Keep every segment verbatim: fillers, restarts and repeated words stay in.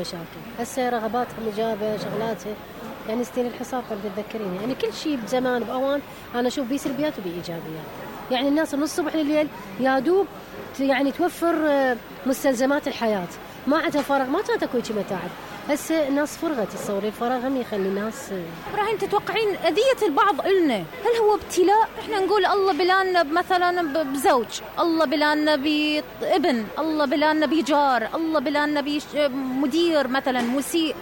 مشاكل. هسه رغباتهم إجابة شغلاتها يعني ستين الحصار قبل تتذكرين، يعني كل شيء بزمان بأوان أنا أشوف بيه سلبيات وبيه إيجابيات. يعني الناس من الصبح لليل يا دوب يعني توفر مستلزمات الحياة، ما عندها فرغ، ما كانت اكو شيء متاعب. هسه الناس فرغت، تصوري الفراغ هم يخلي الناس. ابراهيم تتوقعين اذيه البعض إلنا هل هو ابتلاء؟ احنا نقول الله بلانا مثلا بزوج، الله بلانا بابن، الله بلانا بجار، الله بلانا بمدير مثلا مسيء.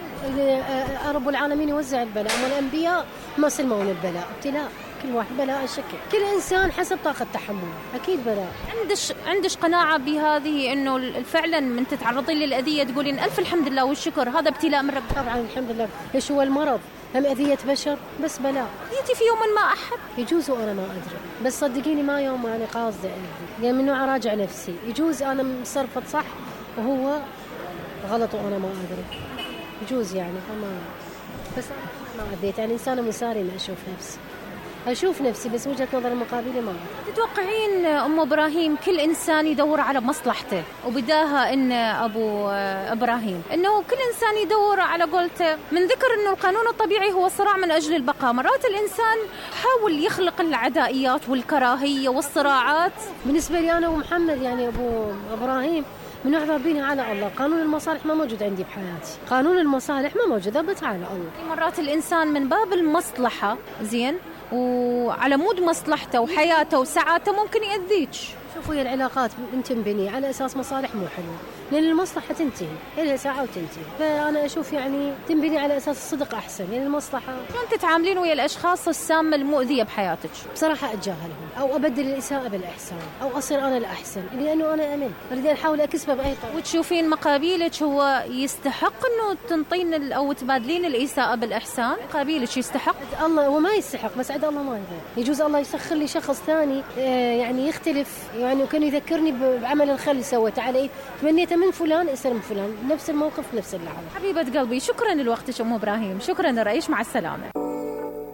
رب العالمين يوزع البلاء، والانبياء ما سلمون البلاء، ابتلاء كل واحد بلاء شكل، كل إنسان حسب طاقة تحمله، أكيد بلاء. عندش عندش قناعة بهذه إنه فعلا من تتعرضين للأذية تقولين ألف الحمد لله والشكر هذا ابتلاء من رب؟ طبعا الحمد لله. ليش هو المرض هم أذية بشر بس بلاء. أذيتي في يوم ما أحد يجوز وأنا ما أدري، بس صدقيني ما يوم أنا قاصدة أذي، يعني من نوع أراجع نفسي، يجوز أنا مصرفت صح وهو غلط وأنا ما أدري، يجوز يعني فما بس ما أذيت، يعني إنسانة مسالمة أشوف نفسي أشوف نفسي بس وجهة نظر المقابلة ما. تتوقعين أم إبراهيم كل إنسان يدور على مصلحته وبداها إن أبو إبراهيم إنه كل إنسان يدور على قولته، من ذكر إنه القانون الطبيعي هو الصراع من أجل البقاء، مرات الإنسان حاول يخلق العدائيات والكراهية والصراعات. بالنسبة لي أنا ومحمد يعني أبو إبراهيم من نوع ضاربينها على الله، قانون المصالح ما موجود عندي بحياتي، قانون المصالح ما موجود أبد على الله. مرات الإنسان من باب المصلحة زين وعلى مود مصلحته وحياته وسعادته ممكن يأذيك. شوفوا هي العلاقات تنبني على أساس مصالح مو حلوة، لأن المصلحة تنتهي إلها ساعة وتنتهي، فأنا أشوف يعني تنبني على أساس الصدق أحسن، لأن المصلحة. شلون تتعاملين ويا الأشخاص السامة المؤذية بحياتك؟ بصراحة أتجاهلهم أو أبدل الإساءة بالإحسان أو أصير أنا الأحسن، لأنه أنا أمن أريد أحاول أكسبه بأي طريقة. وتشوفين مقابلك هو يستحق إنه تنطين أو تبادلين الإساءة بالإحسان؟ مقابلك يستحق؟ الله وما يستحق، بس عند الله ما يغير. يجوز الله يسخر لي شخص ثاني يعني يختلف، يعني وكان يذكرني بعمل الخل سويته علي تمنيته من فلان يصير من فلان، نفس الموقف نفس اللعبة. حبيبة قلبي شكرا لوقتك أم إبراهيم، شكرا لرأيش، مع السلامة.